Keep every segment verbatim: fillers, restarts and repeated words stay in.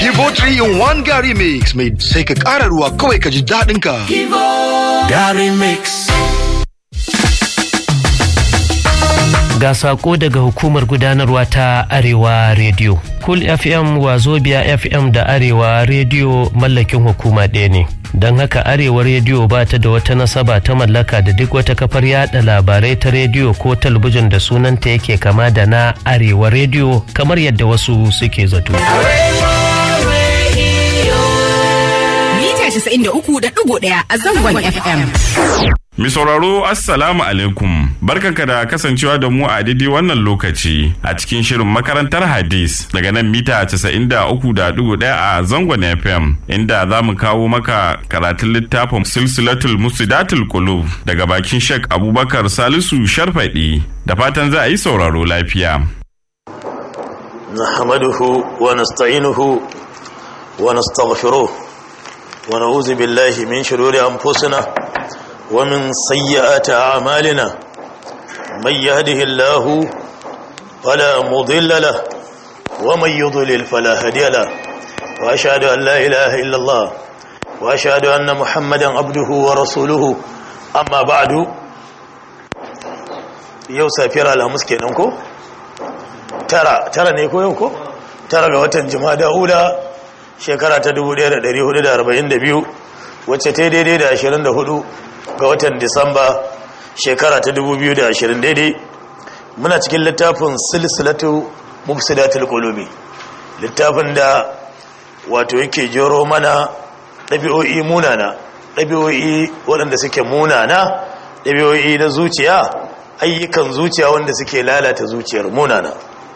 Kivo three in one Gary Mix mai sai ka ƙara ruwa kawai ka ji daɗin ka. Kivo Gary Mix. Ga sako daga hukumar gudanarwa ta Arewa Radio. Cool F M, Wazobia F M da Arewa Radio mallakin hukuma ɗaya ne. Don haka Arewa Radio ba ta da wata nasaba ta mallaka da duk wata kafar yada labarai ta rediyo ko talabijin da sunanta yake kama da na Arewa Radio kamar yadda wasu suke zato. Mita casa'in da uku da ɗigo ɗaya a zangon F M. Mi sauraro assalamu alaikum, barkanka da kasancewa da mu a daidai wannan lokaci a cikin shirin makarantar hadis daga nan mita casa'in da uku da ɗigo ɗaya a zangon F M, inda za mu kawo maka karatun littafin silsilatul musidatul qulub daga bakin Sheikh Abubakar Salisu Sharfadi, da fatan za a yi sauraro lafiya. Nahmaduhu wa nasta'inuhu wa nastaghfiruh wa na'udzu billahi min shururi anfusina ومن سيئات أعمالنا من يهده الله فلا مضل له ومن يضلل فلا هادي له وأشهد أن لا إله إلا الله وأشهد أن محمدا عبده ورسوله أما بعد yau safiyar alhamis kenan ko tara tara ne ko yau ko tara ga watan Jumada ula shekara ta dubu ɗaya da ɗari hudu da arba'in da biyu wacce ta daidai da ashirin da hudu ga watan Disamba shekara ta dubu biyu da ashirin daidai. Muna cikin littafin silsilatu mufsidatul qulubi, littafin da wato yake jero mana ɗabi'o'i munana, ɗabi'o'i waɗanda suke munana, ɗabi'o'i na zuciya, ayyukan zuciya wanda suke lalata zuciyar munana.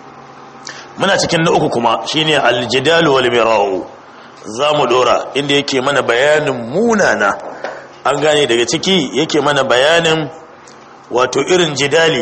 Muna cikin na uku kuma shine aljidalu wal mira'u, za mu dora inda yake mana bayanin munana. An gane daga ciki yake mana bayanin wato irin jidali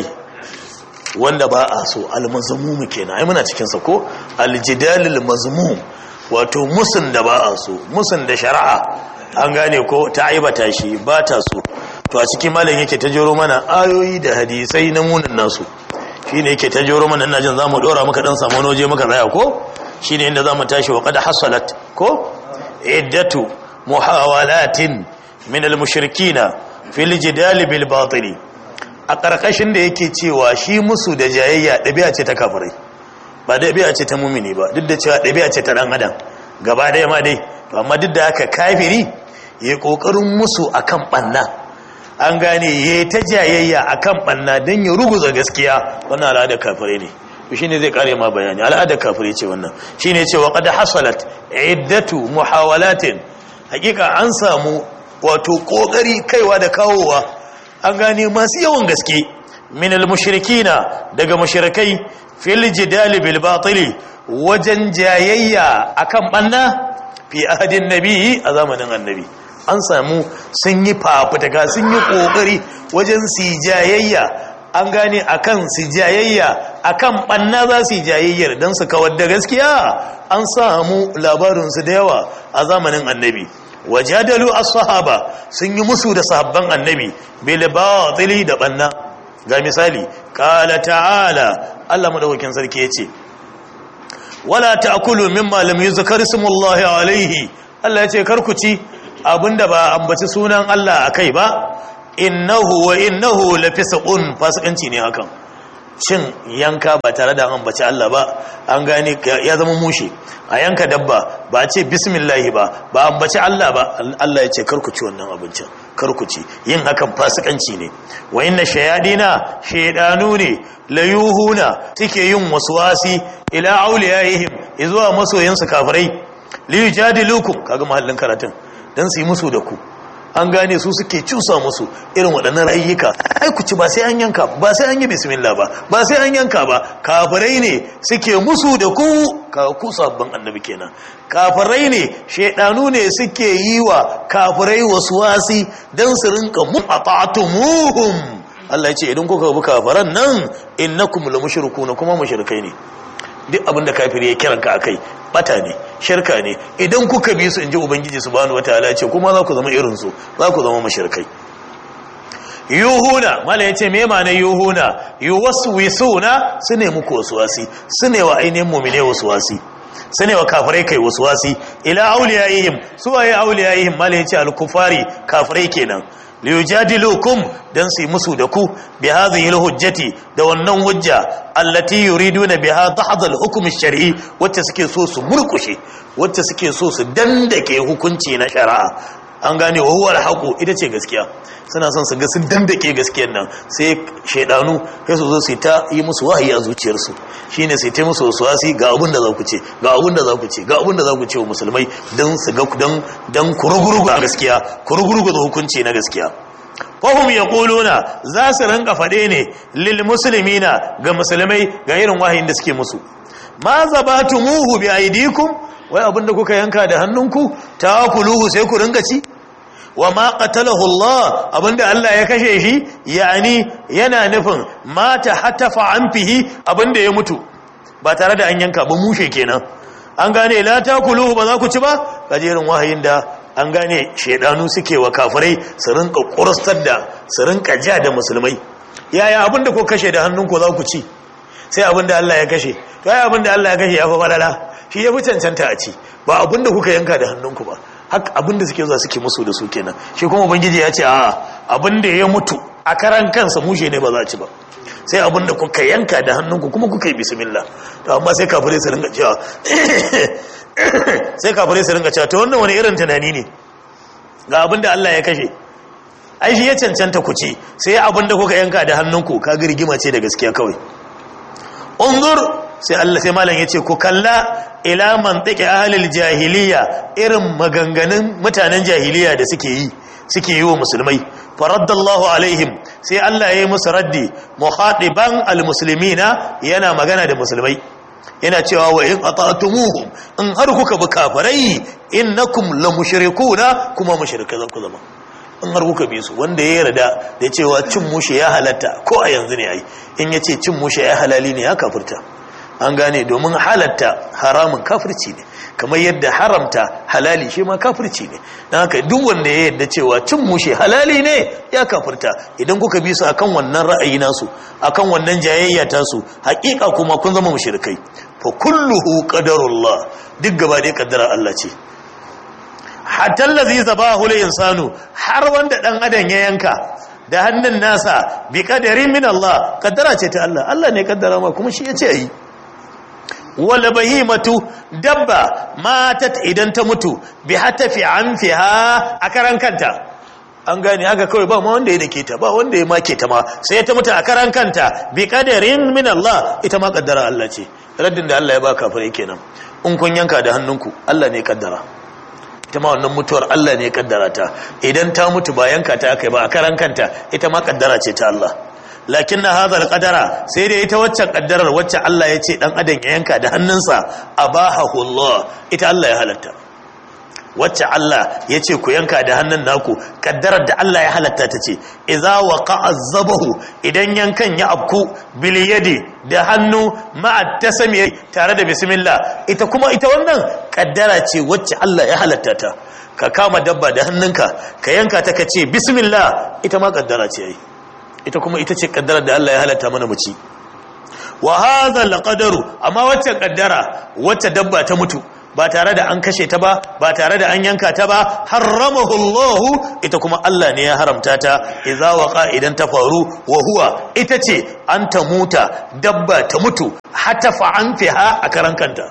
wanda ba a so, almazmum kenan. Ai muna cikin sa ko aljidalul mazmum, wato musun da ba a so, musun da shari'a an gane ko ta aibata shi ba ta so. To a cikin malam yake ta jero mana ayoyi da hadisai na munin nasu, shine yake ta jero mana. ina jin zamu dora muka dan samu noje muka tsaya ko shine inda zamu tashi wa qad hasalat ko iddatu muhawalatin min al-mushrikina fil jidal bil batil. A karkashin da yake cewa shi musu da jayayya dabi'a ce ta kafirai, ba dabi'a ce ta mumini ba, duk da cewa dabi'a ce ta dan adam gaba daya ma dai. To amma duk da haka kafiri yayi kokarin musu akan banna, an gane yayi ta jayayya akan banna dan ya ruguza gaskiya, wannan al'ada kafirai ne. To shine zai kare ma bayani, al'ada kafirai ce wannan. Shine ce wa qad hasalat iddatu muhawalatin, hakika an samu wato kokari kaiwa da kawowa, an gane masu yawan gaske, min al-mushrikina daga mushrikai, fil jidal bil batil, wajen jayayya akan banna, fi ahadin nabi, a zamanin annabi an samu sun yi fafutuka, sun yi kokari wajen su jayayya, an gane akan su jayayya akan banna, za su jayayyar dan su kawar da gaskiya. An samu labarin su da yawa a zamanin annabi. wajadalu as-sahaba, sun yi musu da sahabban annabi bil batili da banna. Ga misali, qala ta'ala, Allah madaukakin sarki yace wala ta'kulu mimma lam yuzkar ismullahi alayhi, Allah yace kar ku ci abinda ba ambaci sunan Allah akai ba, innahu wa innahu lafisqun, fasikanci ne hakan. Cin yanka ba tare da an ambaci Allah ba, an gane ya zama mushi. A yanka dabba ba a ce bismillahi ba, ba ambaci Allah ba, Allah ya ce karku ci wannan abincin, karku ci. Yin hakan fasikanci ne. Wa inna shayadina, shaydanu ne, layuhuna, suke yin waswasi ila auliyahim, izuwa masoyansu kafirai, li yujadilukum, kaga mahallin karatun, dan su yi musu da ku. An gane su suke cusa musu irin waɗannan ra'ayyuka. Ai ku ci ba sai an yanka, ba sai an yi bismillah ba, ba sai an yanka ba. Kafirai ne suke musu da ku, ka ku sabban annabi kenan. Kafirai ne, shedanu ne suke yi wa kafirai waswasi dan su rinka mun ata'tumuhum. Allah ya ce idan kuka bi kafiran nan, innakum la mushrikuna, kuma mushrikai ne. Duk abinda kafiri ya kiranka akai bata ne, shirka ne. Idan kuka bi su, inji ubangiji subhanahu wataala, ce kuma za ku zama irin su, za ku zama mushrikai. yuhuna, mala yace me ma'ana yuhuna? Yuwaswisuna, sune muku waswasi, sune wa ainihin mu'mine waswasi. sune wa kafirai kai waswasi ila awliyaihim suwaye awliyaihim malai yace al-kufari kafirai kenan liyujadilukum dan su musu da ku bi hadhihi al-hujjati da wannan hujja allati yuriduna biha dahd al-hukm ash-shar'i wacce suke so su murkushe wacce suke so su dandake hukunci na shari'a an gane wa huwa al-haqu ita ce gaskiya suna son su ga sun dandake gaskiyar nan sai shaidanu sai su zo su ta yi musu wahayi a zuciyarsu shine sai ta musu waswasi ga abin da za ku ce ga abin da za ku ce ga abin da za ku ce wa musulmai dan su ga dan dan kurugurgu gaskiya kurugurgu da hukunci na gaskiya fahum yaquluna za su ranka fade ne lil muslimina ga musulmai ga irin wahayin da suke musu ma zabatumuhu bi aidikum wai abin da kuka yanka da hannunku taakuluhu sai ku ringa ci wa ma qatalahu Allah abinda Allah ya kashe shi yani yana nufin mata hatafa anfihi abinda ya mutu ba tare da an yanka ba mushe kenan an gane la takuluhu ba za ku ci ba gajerin wahayin da an gane shedanu suke wa kafirai su rinka kurastar da su rinka ja da musulmai yaya abinda ko kashe da hannunku za ku ci sai abinda Allah ya kashe to ai abinda Allah ya kashe ya fa balala shi ya fi cancanta a ci ba abinda kuka yanka da hannunku ba haka abinda suke zuwa suke musu da su kenan shi kuma ubangiji ya ce a abinda ya mutu a karan kansa mushe ne ba za a ci ba sai abinda kuka yanka da hannunku kuma kuka yi bismillah to amma sai kafirai su ringa cewa sai kafirai su ringa cewa to wannan wani irin tunani ne ga abinda Allah ya kashe ai shi ya cancanta ku ci sai abinda kuka yanka da hannunku kaga rigima ce da gaskiya kawai unzur sai Allah sai malam yace ku kalla ila mantiki ahlil jahiliya irin maganganun mutanen jahiliya da suke yi suke yi wa musulmai faraddallahu alaihim sai Allah ya yi musu raddi muhadiban almuslimina yana magana da musulmai yana cewa wa in ata'tumuhum in har kuka bi kafirai innakum lamushrikuna kuma mushrika zan ku zama in har kuka bi su wanda ya yarda da cewa cin mushe ya halatta ko a yanzu ne ai in yace cin mushe ya halali ne ya kafirta an gane domin halatta haramun kafirci ne kamar yadda haramta halali shi ma kafirci ne don haka duk wanda ya yadda cewa cin mushe halali ne ya kafirta idan kuka bi su akan wannan ra'ayi nasu akan wannan jayayya ta su hakika kuma kun zama mushrikai fa kulluhu qadarullah duk gaba da kaddara Allah ce hatta allazi zabahu lil insanu har wanda dan adam ya yanka da hannun nasa bi qadarin min Allah kaddara ce ta Allah Allah ne kaddara ma kuma shi yace yi wala bahimatu dabba matat idan ta mutu bi hatafi anfiha a karan kanta an gane haka kawai ba ma wanda ya dake ta ba wanda ya make ta ma sai ta mutu a karan kanta bi qadarin min Allah ita ma kaddara Allah ce raddin da Allah ya ba kafirai kenan in kun yanka da hannunku Allah ne kaddara ita ma wannan mutuwar Allah ne kaddara ta idan ta mutu ba yanka ta akai ba a karan kanta ita ma kaddara ce ta Allah lakin na hazar kadara sai dai ita waccan kaddarar wacce Allah ya ce dan adam ya yanka da hannunsa abahahu Allah ita Allah ya halatta wacce Allah ya ce ku yanka da hannun naku kaddarar da Allah ya halatta ta ce idza waqa'a zabahu idan yankan ya abku bil yadi da hannu ma'a tasmi tare da bismillah ita kuma ita wannan kaddara ce wacce Allah ya halatta ta ka kama dabba da hannunka ka yanka ta ka ce bismillah ita ma kaddara ce ai ita kuma ita ce kaddarar da Allah ya halatta mana mu ci wa hadha alqadaru amma wacce kaddara wacce dabba ta mutu ba tare da an kashe ta ba ba tare da an yanka ta ba haramahu Allah ita kuma Allah ne ya haramta ta idza waqa idan ta faru wa huwa ita ce an ta muta dabba ta mutu hatafa an fiha a karan kanta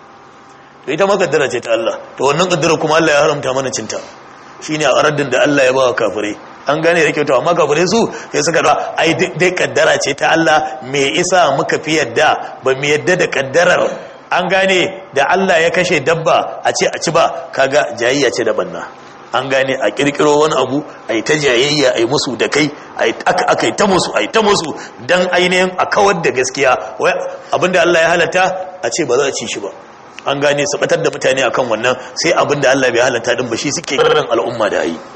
ita ma kaddara ce ta Allah to wannan kaddara kuma Allah ya haramta mana cinta shine a raddin da Allah ya ba wa kafirai an gane da kyauta amma kafirai su sai suka da ai dai kaddara ce ta Allah me isa muka fi yadda ba mu yadda da kaddarar an gane da Allah ya kashe dabba a ce a ci ba kaga jayayya ce da banna an gane a kirkiro wani abu ai ta jayayya ai musu da kai ai aka aka ta musu ai ta musu dan ainihin a kawar da gaskiya wai abinda Allah ya halatta a ce ba za a ci shi ba an gane su batar da mutane akan wannan sai abinda Allah bai halatta din ba shi suke karran al'umma da ai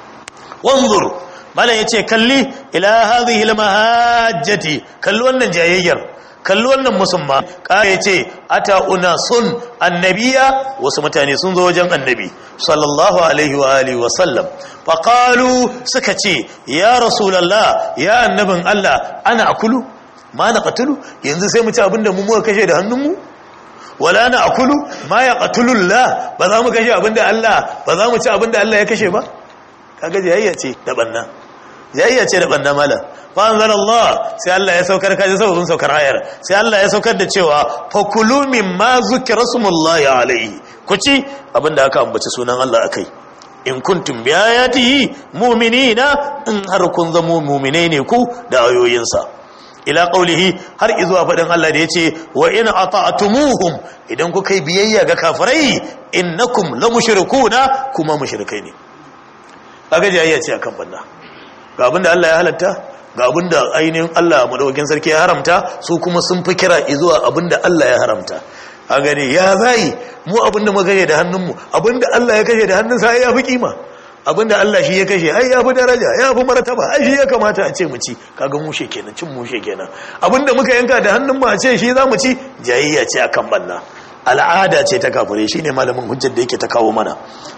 wanzur malam yace kalli ila hadhihi almahajjati kalli wannan jayayyar kalli wannan musamman kai yace ata unasun annabiya wasu mutane sun zo wajen annabi sallallahu alaihi wa alihi wa sallam faqalu suka ce ya rasulullah ya annabin Allah ana akulu ma na qatulu yanzu sai mu ci abinda mu muka kashe da hannunmu wala na akulu ma ya qatulullah ba za mu kashe abinda Allah ba za mu ci abinda Allah ya kashe ba kaga jayayya ce da banna jayayya ce da banna mala fa anzalallah sai Allah ya saukar kaje sababin saukar ayar sai Allah ya saukar da cewa fakulu mimma zukira smullahi alaihi ku ci abinda aka ambaci sunan Allah akai in kuntum bi ayatihi mu'minina in har kun zamo mu'minai ne ku da ayoyinsa ila qaulihi har izuwa fadin Allah da yace wa in ata'tumuhum idan ku kai biyayya ga kafirai innakum la mushrikuna kuma mushrikai ne kaga jayayya ce akan banda ga abinda Allah ya halatta ga abinda ainihin Allah madaukakin sarki ya haramta su kuma sun fi kira izuwa abinda Allah ya haramta a gani ya zai mu abinda muka kashe da hannunmu abinda Allah ya kashe da hannunsa ya fi kima abinda Allah shi ya kashe ai ya fi daraja ya fi martaba ai shi ya kamata a ce mu ci kaga mushe kenan cin mushe kenan abinda muka yanka da hannunmu a ce shi za mu ci jayayya ce akan banna al'ada ce ta kafire shine malamin hujjar da yake ta kawo mana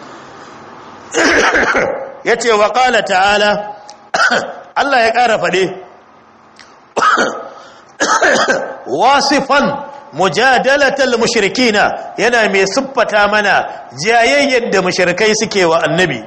yace wa qala ta'ala Allah ya kara fade wasifan mujadalatal mushrikina yana mai siffata mana jayayyen da mushrikai suke wa annabi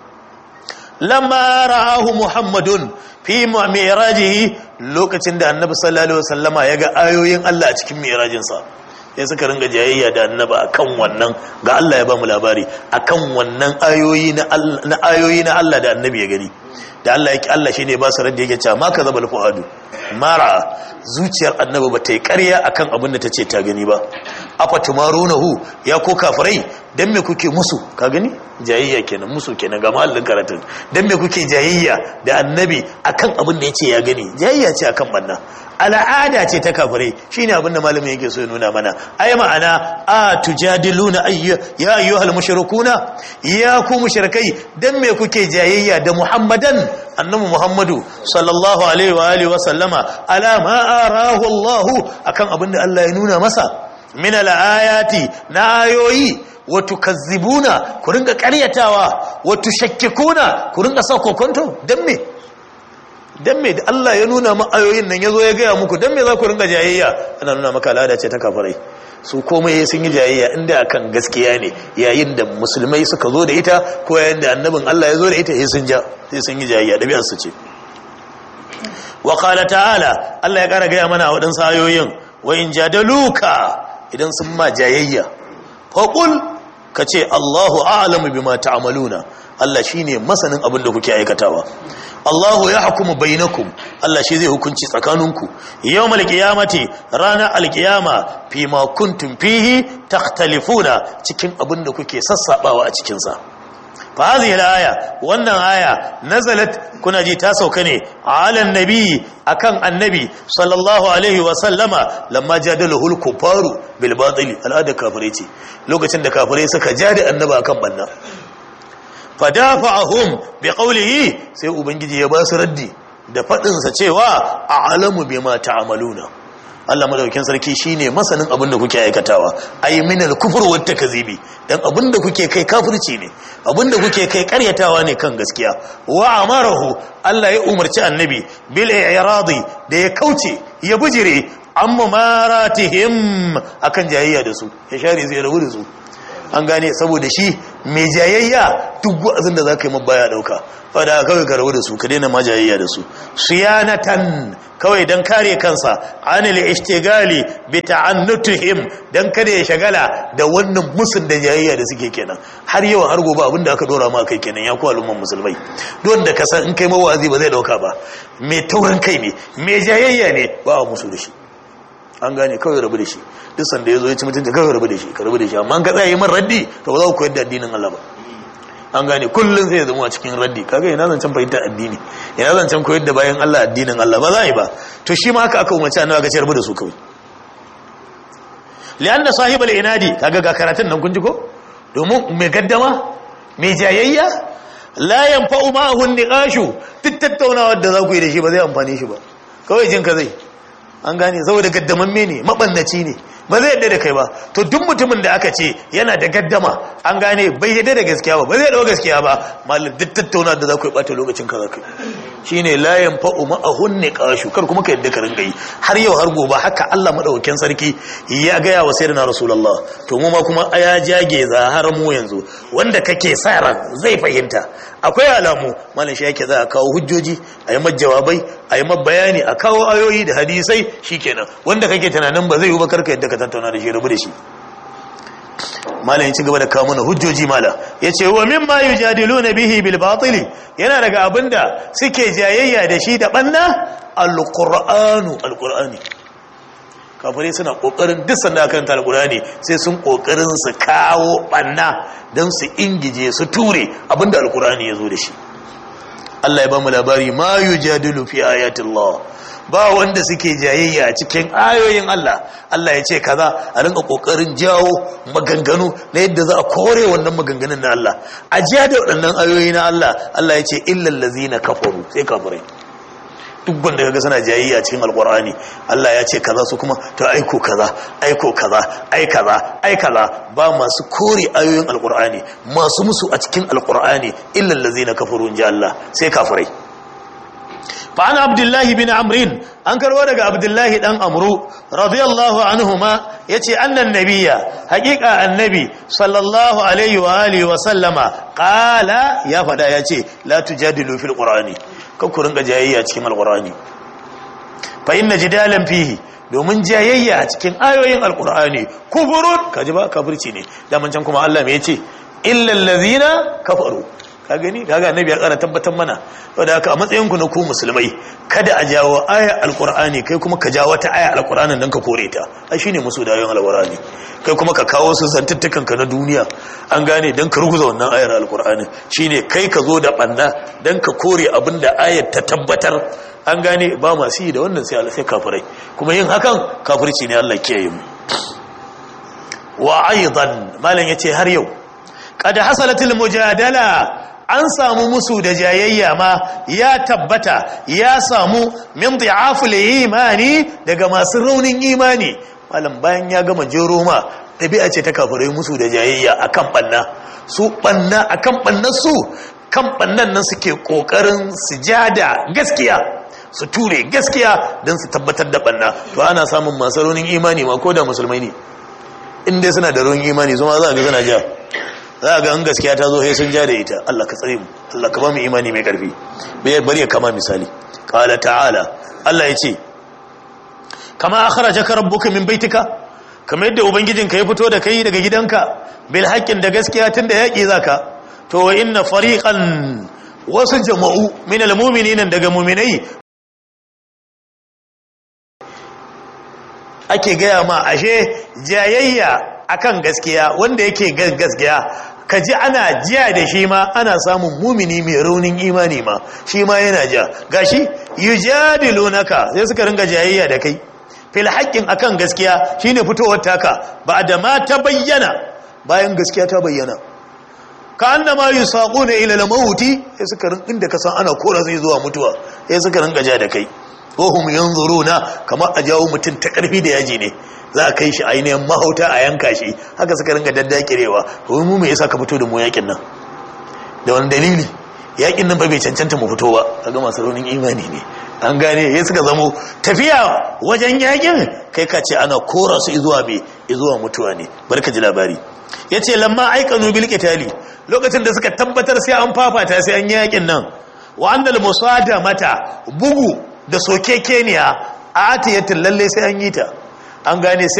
lamma ra'ahu muhammadun fi mi'rajihi lokacin da annabi sallallahu alaihi wasallama ya ga ayoyin Allah a cikin mi'rajin sa sai suka ringa jayayya da annabi akan wannan ga Allah ya ba mu labari akan wannan ayoyi na na ayoyi na Allah da annabi ya gani da Allah yake Allah shine ba su radda yake cewa ma kazabal fuadu mara zuciyar annabi ba ta yi ƙarya akan abin da ta ce ta gani ba afa tumarunahu ya ko kafirai dan me kuke musu ka gani jayayya kenan musu kenan ga mahallin karatun dan me kuke jayayya da annabi akan abin da yace ya gani jayayya ce akan banna al'ada ce ta kafirai shine abin da malamin yake so ya nuna mana ai ma'ana a tujadiluna ayya ya ayyuhal mushrikuna ya ku mushrikai dan me kuke jayayya da muhammadan annabi muhammadu sallallahu alaihi wa alihi wa sallama ala ma arahu allah akan abin da Allah ya nuna masa min al-ayati na ayoyi wa tukazzibuna ku ringa ƙaryatawa wa tushakkikuna ku ringa sa kokonto dan me dan me da Allah ya nuna ma ayoyin nan yazo ya ga muku dan me za ku ringa jayayya ana nuna maka al'ada ce ta kafirai su komai sun yi jayayya inda akan gaskiya ne yayin da musulmai suka zo da ita ko yayin da annabin Allah ya zo da ita sai sun ja sai sun yi jayayya dabi'ar su ce wa qala ta'ala Allah ya kara ga mana a wadansu ayoyin wa in jadaluka idan sun ma jayayya faqul kace Allahu a'lamu bima ta'maluna Allah shine masanin abin da kuke aikatawa Allahu ya hukumu bainakum Allah shi zai hukunci tsakaninku yawmal qiyamati rana alqiyama fi ma kuntum fihi takhtalifuna cikin abin da kuke sassabawa a cikin sa fa hadhihi alaya wannan aya nazalat kuna ji ta sauka ne ala annabi akan annabi sallallahu alaihi wa sallama lamma jadalahu al-kufaru bil batil al'ada kafirai ce lokacin da kafirai suka jada annabi akan banna fadafa'ahum biqawlihi sai ubangiji ya ba su raddi da fadin sa cewa a'lamu bima ta'maluna Allah madaukakin sarki shine masanin abin da kuke aikatawa ay minal kufr wat takzibi dan abin da kuke kai kafirci ne abin da kuke kai karyatawa ne kan gaskiya wa amarahu Allah ya umarci annabi bil i'radi da ya kauce ya bujire amma maratihim akan jayayya da su ya share zai rabu da su an gane saboda shi mai jayayya duk wa'azin da za ka yi mabaya dauka fada kawai ka rabu da su ka daina ma jayayya da su siyanatan kawai don kare kansa anil ishtigali bi ta'annutihim dan kada ya shagala da wannan musun da jayayya da suke kenan har yawan har gobe abinda aka dora ma kai kenan ya ku al'umman musulmai don da ka san in kai mawazi ba zai dauka ba mai taurin kai ne mai jayayya ne ba musu da shi an gane kawai rabu da shi duk sanda ya zo ya ci mutunta kawai rabu da shi ka rabu da shi amma an ka tsaye yi man raddi to ba za ku koyar da addinin Allah ba an gane kullum sai ya zama a cikin raddi kaga yana zancen fahimtar addini yana zancen koyar da bayan Allah addinin Allah ba za a yi ba to shi ma haka aka umarci annabi ga ce rabu da su kawai lianna sahibul inadi kaga ga karatun nan kun ji ko domin mai gaddama mai jayayya la yanfa'u ma'ahu niqashu duk tattaunawar da za ku yi da shi ba zai amfane shi ba kawai jin ka zai an gane saboda gaddamamme ne mabannaci ne ba zai yadda da kai ba. To duk mutumin da aka ce yana da gaddama an gane bai yadda da gaskiya ba ba zai dawo gaskiya ba malam duk tattauna da za ku yi bata lokacin ka za ka shine la yanfa'u ma'ahun niqashu kar kuma ka yadda ka ringa yi har yau har gobe haka Allah madaukakin sarki ya gaya wa sayyidina rasulullah. To mu ma kuma aya jage za har mu yanzu wanda kake sa ran zai fahimta akwai alamu malam shi yake za a kawo hujjoji a yi jawabai a yi bayani a kawo ayoyi da hadisai shikenan wanda kake tunanin ba zai yi ba karka yadda ka tattauna da shi rabu da shi. malam ya ci gaba da kawo mana hujjoji mala yace wa mimma yujadiluna bihi bil batili yana daga abinda suke jayayya da shi da banna alqur'anu alqur'ani kafirai suna kokarin duk sanda karanta alqur'ani sai sun kokarin su kawo banna dan su ingije su ture abinda alqur'ani yazo da shi. Allah ya ba mu labari ma yujadilu fi ayatillah ba wanda suke jayayya cikin ayoyin Allah. Allah ya ce kaza a rinka kokarin jawo maganganu na yadda za a kore wannan maganganun na Allah a jiya da waɗannan ayoyi na Allah. Allah ya ce illal ladzina kafaru sai kafirai duk wanda kaga suna jayayya cikin alqur'ani Allah ya ce kaza su kuma to aiko kaza aiko kaza ai kaza ai kaza ba masu kore ayoyin alqur'ani masu musu a cikin alqur'ani illal ladzina kafaru inja Allah sai kafirai. فعن عبد الله بن عمرو an karbo daga Abdullahi dan Amru radiyallahu anhuma yace annan nabiyya haqiqa annabi sallallahu alaihi wa alihi wa sallama qala ya fada yace la tujadilu fil qur'ani kan ku ringa jayayya cikin alqur'ani fa inna jidalan fihi domin jayayya cikin ayoyin alqur'ani kufurun kaji ba kafirci ne da man can kuma Allah me yace illal ladhina kafaru ka gani kaga annabi ya kara tabbatar mana saboda haka a matsayin ku na ku musulmai kada a jawo aya alqur'ani kai kuma ka jawo wata aya alqur'anin dan ka kore ta ai shine musu da ayoyin alqur'ani kai kuma ka kawo su zantuttukan ka na duniya an gane dan ka ruguza wannan ayar alqur'ani shine kai ka zo da banda dan ka kore abinda ayar ta tabbatar an gane ba masu yi da wannan sai Allah sai kafirai kuma yin hakan kafirci ne Allah kiyaye mu. Wa aidan malan yace har yau kada hasalatul mujadala an samu musu da jayayya ma ya tabbata ya samu min dhi'aful imani daga masu raunin imani. Malam bayan ya gama jero ma tabi'a ce ta kafirai musu da jayayya akan banna su banna akan bannan su kan bannan nan suke kokarin sujada gaskiya su ture gaskiya dan su tabbatar da banna. To ana samun masu raunin imani ma ko da musulmai ne in dai suna da raunin imani zuma za ga suna ja za ga an gaskiya ta zo sai sun ja da ita. Allah ka tsare mu Allah ka ba mu imani mai karfi. Bari ya kama misali qala ta'ala Allah yace kama akhrajaka rabbuka min baitika kamar yadda ubangijinka ya fito da kai daga gidanka bil haqqin da gaskiya tunda yaki zaka to wa inna fariqan wasu jama'u min al mu'minina daga mu'minai ake gaya ma ashe jayayya akan gaskiya wanda yake gaskiya kaji ana jiya da shi ma ana samun mumini mai raunin imani ma shi ma yana ja gashi yujadilunaka sai suka ringa jayayya da kai fil haqqin akan gaskiya shine fitowar taka ba da ma ta bayyana bayan gaskiya ta bayyana ka annama yusaquna ila al-mauti sai suka ringa inda ka san ana kora zai zuwa mutuwa sai suka ringa ja da kai wahum yanzuruna kamar a jawo mutum ta karfi da yaji ne za a kai shi ainihin mahauta a yanka shi haka suka ringa daddakirewa to mu me yasa ka fito da mu yakin nan da wani dalili yakin nan ba bai cancanta mu fito ba kaga masu raunin imani ne an gane yayin suka zamo tafiya wajen yakin kai ka ce ana kora su zuwa me zuwa mutuwa ne barka ji labari yace lamma aikanu bil qitali lokacin da suka tabbatar sai an fafata sai an yakin nan wa annal musadamata bugu da sokekeniya a atiyatin lalle sai an yi ta an gane